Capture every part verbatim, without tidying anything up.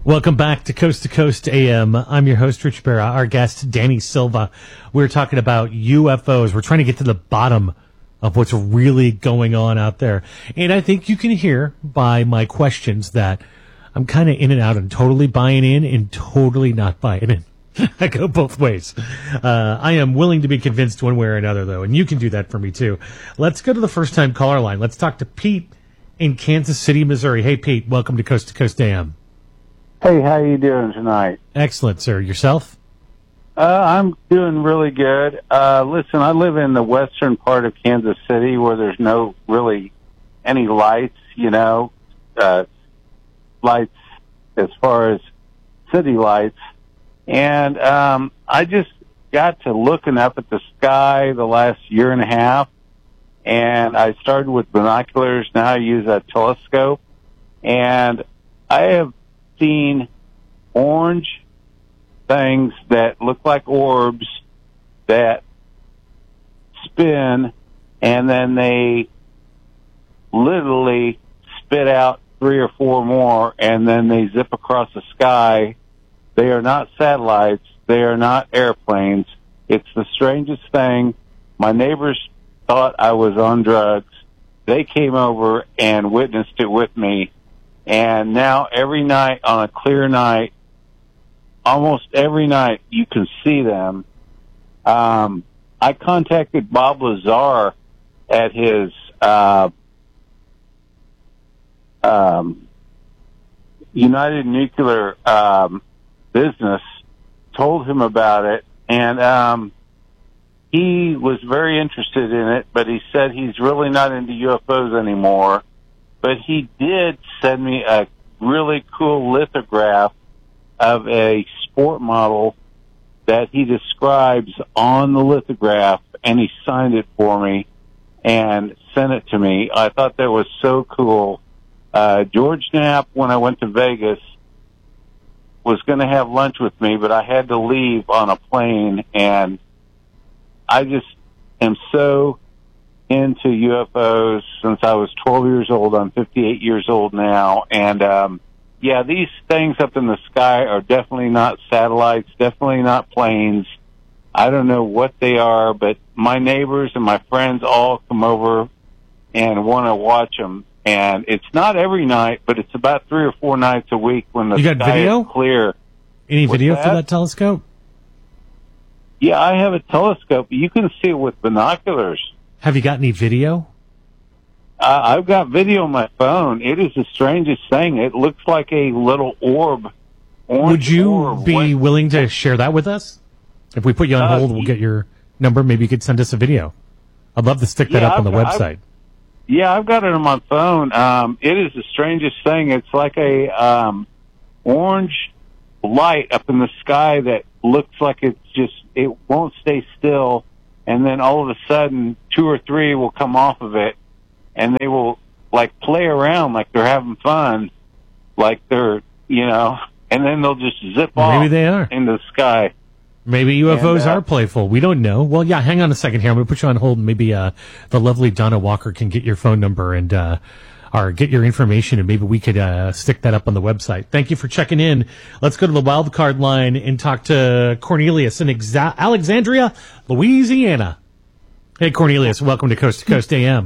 Welcome back to Coast to Coast A M. I'm your host, Rich Barra. Our guest, Danny Silva. We're talking about U F Os. We're trying to get to the bottom of what's really going on out there. And I think you can hear by my questions that I'm kind of in and out and totally buying in and totally not buying in. I go both ways. Uh, I am willing to be convinced one way or another, though, and you can do that for me, too. Let's go to the first-time caller line. Let's talk to Pete in Kansas City, Missouri. Hey, Pete, welcome to Coast to Coast A M. Hey, how you doing tonight? Excellent, sir. Yourself? Uh, I'm doing really good. Uh, listen, I live in the western part of Kansas City where there's no really any lights, you know, uh, lights as far as city lights. And um, I just got to looking up at the sky the last year and a half, and I started with binoculars. Now I use a telescope, and I have seen orange things that look like orbs that spin, and then they literally spit out three or four more, and then they zip across the sky. They are not satellites. They are not airplanes. It's the strangest thing. My neighbors thought I was on drugs. They came over and witnessed it with me. And now every night on a clear night, almost every night, you can see them. Um, I contacted Bob Lazar at his uh, um, United Nuclear um, business, told him about it, and um, he was very interested in it, but he said he's really not into U F Os anymore. But he did send me a really cool lithograph of a sport model that he describes on the lithograph, and he signed it for me and sent it to me. I thought that was so cool. Uh, George Knapp, when I went to Vegas, was going to have lunch with me, but I had to leave on a plane, and I just am so into U F Os since I was twelve years old. I'm fifty-eight years old now, and um, yeah, these things up in the sky are definitely not satellites, definitely not planes. I don't know what they are, but my neighbors and my friends all come over and want to watch them. And it's not every night, but it's about three or four nights a week when the You got sky video? is clear. Any What's video that? for that telescope? Yeah, I have a telescope. You can see it with binoculars. Have you got any video? Uh, I've got video on my phone. It is the strangest thing. It looks like a little orb. Would you orb. be When- willing to share that with us? If we put you on Uh, hold, we'll get your number. Maybe you could send us a video. I'd love to stick that Yeah, up on the I've got- website. I've- Yeah, I've got it on my phone. Um, it is the strangest thing. It's like a um, orange light up in the sky that looks like it's just, it won't stay still. And then all of a sudden, two or three will come off of it, and they will, like, play around like they're having fun, like they're, you know, and then they'll just zip off Maybe they are. into the sky. Maybe U F Os And, uh, are playful. We don't know. Well, yeah, hang on a second here. I'm going to put you on hold, and maybe uh, the lovely Donna Walker can get your phone number and uh, or get your information, and maybe we could uh, stick that up on the website. Thank you for checking in. Let's go to the wild card line and talk to Cornelius in Exa- Alexandria, Louisiana. Hey, Cornelius. Welcome to Coast to Coast A M.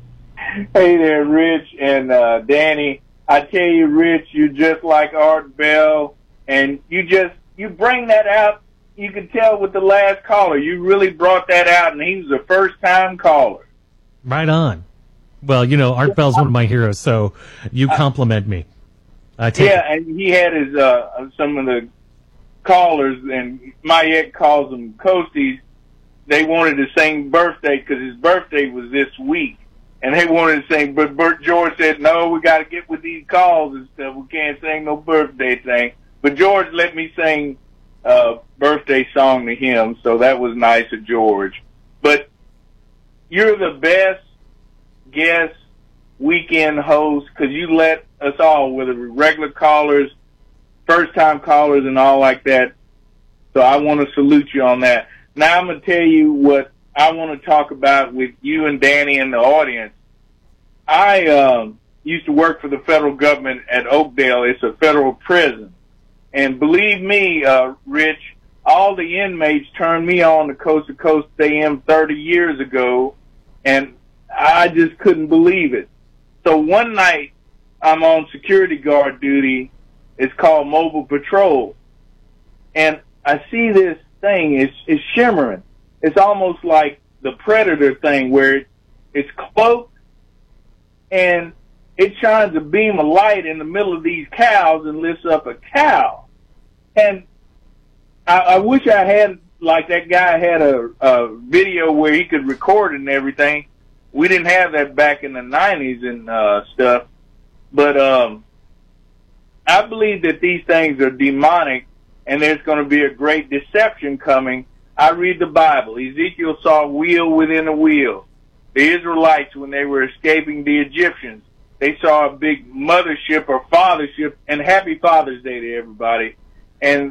Hey there, Rich and uh, Danny. I tell you, Rich, you're just like Art Bell, and you just you bring that out. You can tell with the last caller, you really brought that out, and he was a first-time caller. Right on. Well, you know, Art Bell's one of my heroes, so you compliment me. I take Yeah, and he had his uh, some of the callers, and Mayette calls them coasties. They wanted to sing birthday because his birthday was this week, and they wanted to sing. But Bert George said, "No, we got to get with these calls and stuff. We can't sing no birthday thing." But George let me sing uh, birthday song to him, so that was nice of George. But you're the best guest weekend host because you let us all, whether we're regular callers, first-time callers, and all like that. So I want to salute you on that. Now I'm going to tell you what I want to talk about with you and Danny and the audience. I um, used to work for the federal government at Oakdale. It's a federal prison. And believe me, uh, Rich, all the inmates turned me on to Coast to Coast A M thirty years ago, and I just couldn't believe it. So one night, I'm on security guard duty. It's called Mobile Patrol. And I see this thing, it's, it's shimmering. It's almost like the Predator thing where it, it's cloaked and it shines a beam of light in the middle of these cows and lifts up a cow. And I, I wish I had, like that guy had a, a video where he could record it and everything. We didn't have that back in the nineties and uh, stuff. But um, I believe that these things are demonic and there's going to be a great deception coming. I read the Bible. Ezekiel saw a wheel within a wheel. The Israelites, when they were escaping the Egyptians, they saw a big mothership or fathership, and happy Father's Day to everybody. And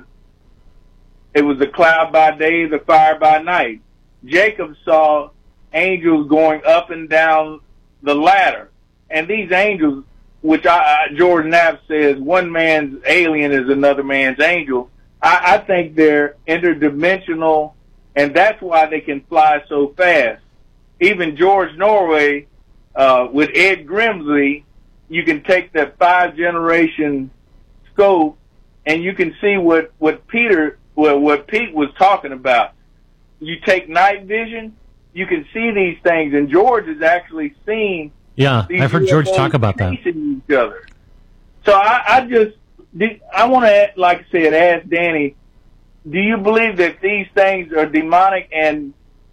it was the cloud by day, the fire by night. Jacob saw angels going up and down the ladder. And these angels, which I, I, George Knapp says, one man's alien is another man's angel. I, I think they're interdimensional, and that's why they can fly so fast. Even George Norway, uh, with Ed Grimsley, you can take that five generation scope and you can see what, what Peter, what, what Pete was talking about. You take night vision, you can see these things, and George has actually seen. Yeah, I've heard George talk about that. Each other. So I, I just, I want to, like I said, ask Danny, do you believe that these things are demonic? And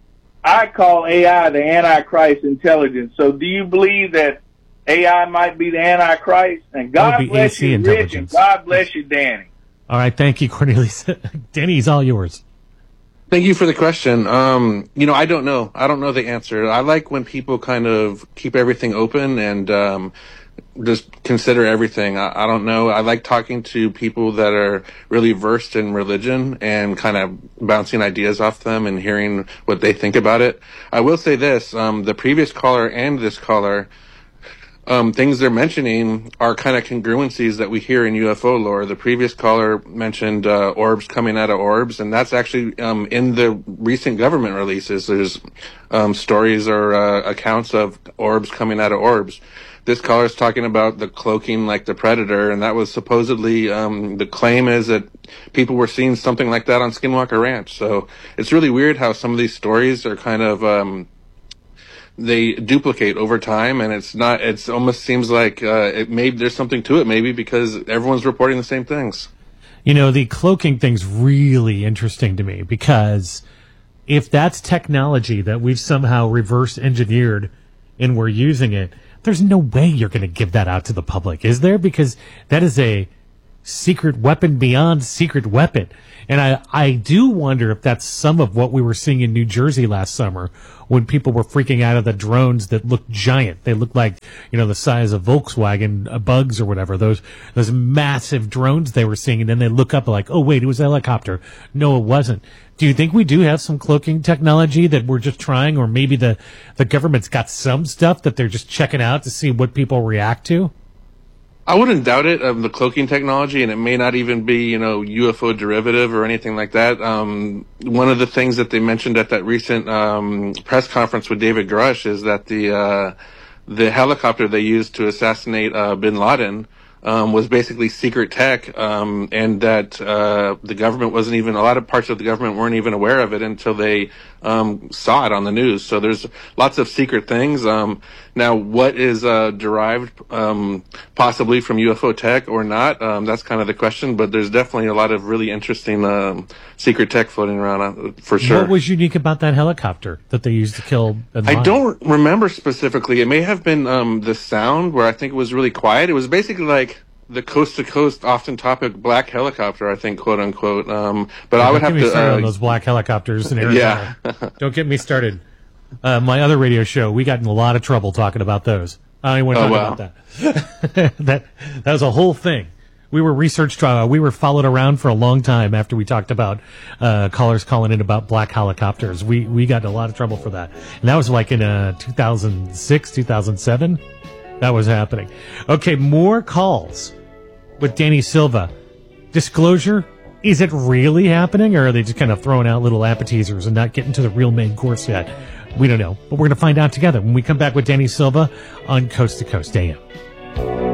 I call A I the Antichrist intelligence. So do you believe that A I might be the Antichrist? And God bless you, Rich, and God bless you, Danny. All right, thank you, Cornelius. Danny's all yours. Thank you for the question. Um, you know, I don't know. I don't know the answer. I like when people kind of keep everything open and um, just consider everything. I, I don't know. I like talking to people that are really versed in religion and kind of bouncing ideas off them and hearing what they think about it. I will say this. Um, the previous caller and this caller, Um, things they're mentioning are kind of congruencies that we hear in U F O lore. The previous caller mentioned uh, orbs coming out of orbs, and that's actually um, in the recent government releases. There's um, stories or uh, accounts of orbs coming out of orbs. This caller is talking about the cloaking like the Predator, and that was supposedly um, the claim is that people were seeing something like that on Skinwalker Ranch. So it's really weird how some of these stories are kind of um, they duplicate over time, and it's not, it's almost seems like, uh, it may, there's something to it maybe because everyone's reporting the same things. You know, the cloaking thing's really interesting to me because if that's technology that we've somehow reverse engineered and we're using it, there's no way you're going to give that out to the public, is there? Because that is a secret weapon beyond secret weapon. And I, I do wonder if that's some of what we were seeing in New Jersey last summer when people were freaking out of the drones that looked giant. They looked like, you know, the size of Volkswagen uh, bugs or whatever, those, those massive drones they were seeing. And then they look up like, oh, wait, it was a helicopter. No, it wasn't. Do you think we do have some cloaking technology that we're just trying, or maybe the, the government's got some stuff that they're just checking out to see what people react to? I wouldn't doubt it, of the cloaking technology, and it may not even be, you know, U F O derivative or anything like that. Um, one of the things that they mentioned at that recent um, press conference with David Grush is that the uh, the helicopter they used to assassinate uh, bin Laden um, was basically secret tech, um, and that uh, the government wasn't even, a lot of parts of the government weren't even aware of it until they um, saw it on the news. So there's lots of secret things. Um, now, what is uh, derived um, possibly from U F O tech or not? Um, that's kind of the question. But there's definitely a lot of really interesting um, secret tech floating around uh, for sure. What was unique about that helicopter that they used to kill bin Laden? I don't remember specifically. It may have been um, the sound, where I think it was really quiet. It was basically like the coast-to-coast, often topic black helicopter, I think, quote unquote. Um, but yeah, I would have to. Don't get me started uh, on those black helicopters in Arizona. Yeah. Don't get me started. Uh, my other radio show, we got in a lot of trouble talking about those. I don't even want to oh, talk wow. about that. that. That was a whole thing. We were researched, uh, we were followed around for a long time after we talked about uh, callers calling in about black helicopters. We we got in a lot of trouble for that. And that was like in uh, two thousand six, two thousand seven. That was happening. Okay, more calls with Danny Silva. disclosure? Is it really happening, or are they just kind of throwing out little appetizers and not getting to the real main course yet? We don't know, but we're going to find out together when we come back with Danny Silva on Coast to Coast A M.